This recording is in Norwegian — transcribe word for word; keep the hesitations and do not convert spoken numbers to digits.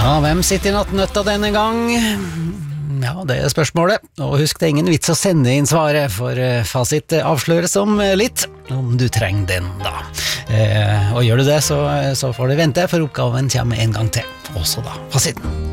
Ja, hvem sitter i nattnøtta denne gang? Ja, det er spørsmålet. Og husk, det er ingen vits å sende inn svaret, for fasit avsløres om litt, om du trenger den da. Eh, og gjør du det, så, så får du vente, for oppgaven kommer en gang til. Også da, fasiten.